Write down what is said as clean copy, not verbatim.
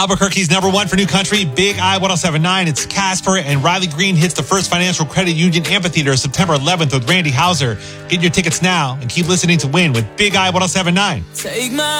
Albuquerque's number one for new country, Big I 1079. It's Casper and Riley Green hits the First Financial Credit Union Amphitheater September 11th with Randy Hauser. Get your tickets now and keep listening to Win with Big I 1079. Take my